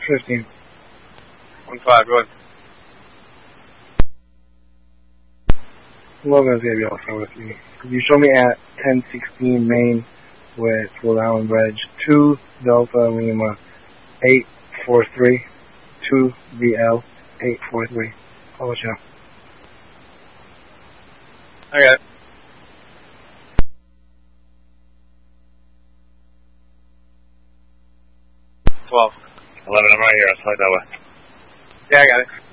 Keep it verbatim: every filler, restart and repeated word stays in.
fifteen. one five, go ahead. Logan's gonna be on the phone with you. Could you show me at ten sixteen Main with Rhode Island Reg two Delta Lima eight four three two V L eight four three. I'll let you know. I got it. twelve. eleven, I'm right here. I'll slide that way. Yeah, I got it.